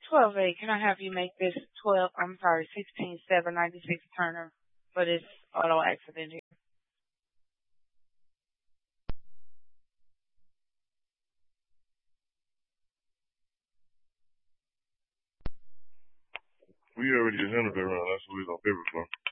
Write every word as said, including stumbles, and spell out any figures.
twelve eight. Can I have you make this twelve? I'm sorry, sixteen seven ninety six Turner for this auto accident here. We already handled that round. That's what we was on paper for.